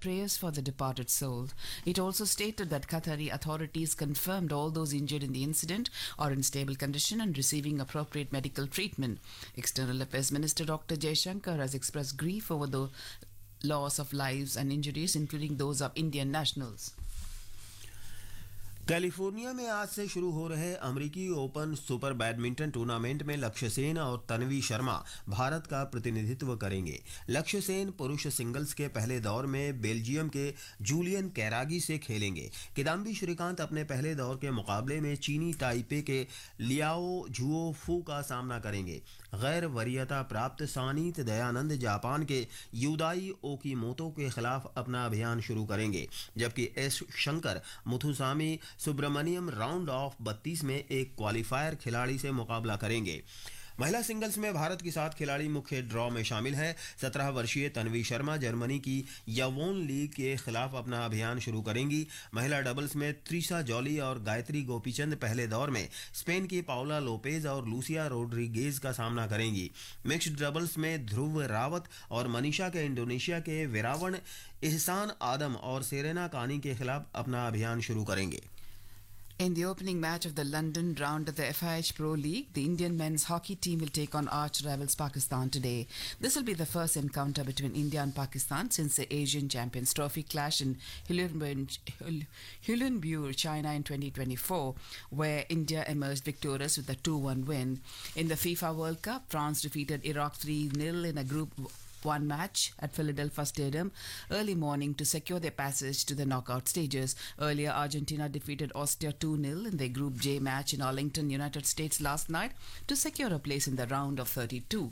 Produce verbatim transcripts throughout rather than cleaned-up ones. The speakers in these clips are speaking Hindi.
prayers for the departed soul. It also stated that Qatari authorities confirmed all those injured in the incident are in stable condition and receiving appropriate medical treatment. External Affairs Minister Doctor Jaishankar has expressed grief over the loss of lives and injuries, including those of Indian nationals. California में आज से शुरू हो रहे अमेरिकी ओपन सुपर बैडमिंटन टूर्नामेंट में लक्ष्य सेन और तन्वी शर्मा भारत का प्रतिनिधित्व करेंगे। लक्ष्य सेन पुरुष सिंगल्स के पहले दौर में बेल्जियम के जूलियन कैरागी से खेलेंगे। किदाम्बी श्रीकांत अपने पहले दौर के मुकाबले में चीनी ताइपे के लियाओ झुओ फू का सामना करेंगे। गैर वरीयता प्राप्त सानीत दयानंद जापान के यूदाई ओकीमोतो के खिलाफ अपना अभियान शुरू करेंगे, जबकि S Shankar Muthusamy Subramaniam round of बत्तीस में एक क्वालिफायर खिलाड़ी से मुकाबला करेंगे। महिला सिंगल्स में भारत की सात खिलाड़ी मुख्य ड्रॉ में शामिल हैं। सत्रह वर्षीय तन्वी शर्मा जर्मनी की यवोन लीग के खिलाफ अपना अभियान शुरू करेंगी। महिला डबल्स में त्रिशा जॉली और गायत्री गोपीचंद पहले दौर में स्पेन की पाउला लोपेज और लूसिया रोड्रिगेज का सामना करेंगी। मिक्स्ड डबल्स में ध्रुव रावत और मनीषा के इंडोनेशिया के विरावण एहसान आदम और सेरेना कानी के खिलाफ अपना अभियान शुरू करेंगे। In the opening match of the London round of the F I H Pro League, the Indian men's hockey team will take on arch rivals Pakistan today. This will be the first encounter between India and Pakistan since the Asian Champions Trophy clash in Hulunbuir, China in twenty twenty-four, where India emerged victorious with a two one win. In the FIFA World Cup, France defeated Iraq three nil in a Group one match at Philadelphia Stadium early morning to secure their passage to the knockout stages. Earlier, Argentina defeated Austria two nil in their Group J match in Arlington, United States last night to secure a place in the round of thirty-two.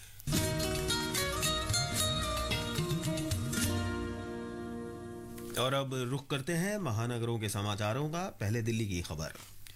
और अब रुख करते हैं महानगरों के समाचारों का। पहले दिल्ली की खबर।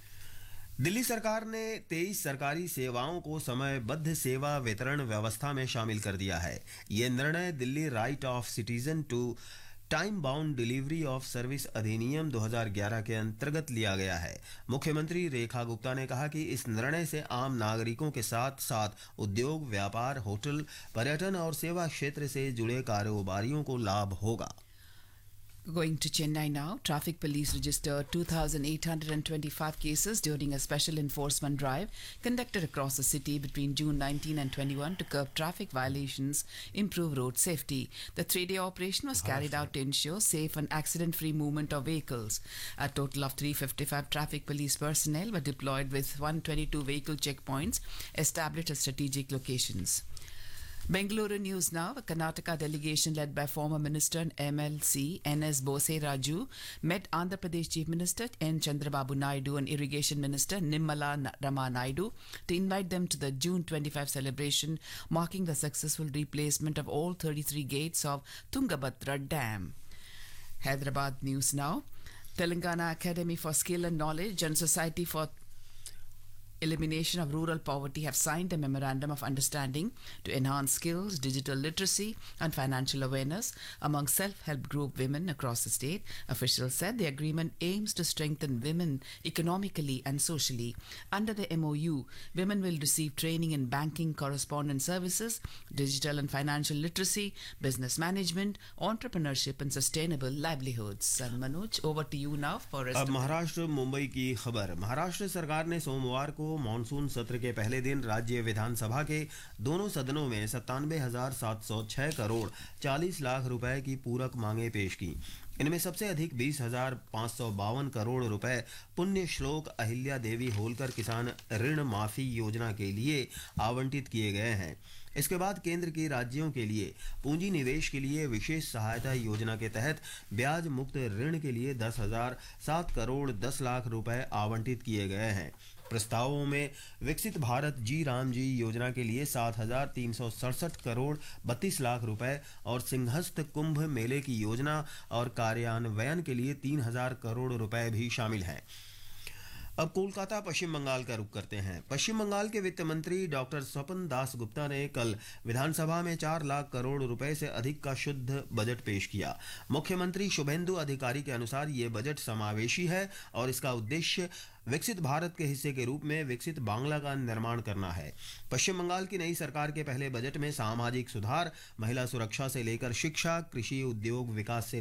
दिल्ली सरकार ने तेईस सरकारी सेवाओं को समयबद्ध सेवा वितरण व्यवस्था में शामिल कर दिया है। ये निर्णय Delhi right of citizen to time bound delivery of service अधिनियम दो हज़ार ग्यारह के अंतर्गत लिया गया है। मुख्यमंत्री रेखा गुप्ता ने कहा कि इस निर्णय से आम नागरिकों के साथ साथ उद्योग, व्यापार, होटल, पर्यटन और सेवा क्षेत्र से जुड़े कारोबारियों को लाभ होगा। Going to Chennai now, traffic police registered two thousand eight hundred twenty-five cases during a special enforcement drive conducted across the city between June nineteenth and twenty-first to curb traffic violations, improve road safety. The three-day operation was carried out to ensure safe and accident-free movement of vehicles. A total of three hundred fifty-five traffic police personnel were deployed with one hundred twenty-two vehicle checkpoints established at strategic locations. Bengaluru news now. A Karnataka delegation led by former Minister and M L C N S Bose Raju met Andhra Pradesh Chief Minister N Chandrababu Naidu and Irrigation Minister Nimmala Rama Naidu to invite them to the June twenty-fifth celebration marking the successful replacement of all thirty-three gates of Tungabhadra Dam. Hyderabad news now. Telangana Academy for Skill and Knowledge and Society for Elimination of Rural Poverty have signed a memorandum of understanding to enhance skills, digital literacy and financial awareness among self-help group women across the state. Officials said the agreement aims to strengthen women economically and socially. Under the M O U, women will receive training in banking, correspondence services, digital and financial literacy, business management, entrepreneurship and sustainable livelihoods. And Manoj, over to you now for rest अब महाराष्ट्र मुंबई की खबर। महाराष्ट्र सरकार ने सोमवार को मॉनसून सत्र के पहले दिन राज्य विधानसभा के दोनों सदनों में सत्तानवे हजार सात सौ छह करोड़ चालीस लाख रुपए की पूरक मांगे पेश की। इनमें सबसे अधिक बीस हजार पाँच सौ बावन करोड़ रुपए पुण्य श्लोक अहिल्या देवी होलकर किसान ऋण माफी योजना के लिए आवंटित किए गए हैं। इसके बाद केंद्र की राज्यों के लिए पूंजी निवेश के लिए विशेष सहायता योजना के तहत ब्याज मुक्त ऋण के लिए दस हजार सात करोड़ दस लाख रुपए आवंटित किए गए हैं। प्रस्तावों में विकसित भारत जी राम जी योजना के लिए सात हजार तीन सौ सड़सठ करोड़ बत्तीस लाख रुपए और सिंहस्थ कुंभ मेले की योजना और कार्यान्वयन के लिए तीन हजार करोड़ रुपए भी शामिल हैं। अब कोलकाता पश्चिम बंगाल का रुख करते हैं। पश्चिम बंगाल के वित्त मंत्री डॉक्टर स्वपन दास गुप्ता ने कल विधानसभा में चार लाख करोड़ रुपए से अधिक का शुद्ध बजट पेश किया। मुख्यमंत्री शुभेंदु अधिकारी के अनुसार ये बजट समावेशी है और इसका उद्देश्य विकसित भारत के हिस्से के रूप में विकसित बांग्ला का निर्माण करना है। पश्चिम बंगाल की नई सरकार के पहले बजट में सामाजिक सुधार, महिला सुरक्षा से लेकर शिक्षा, कृषि, उद्योग विकास से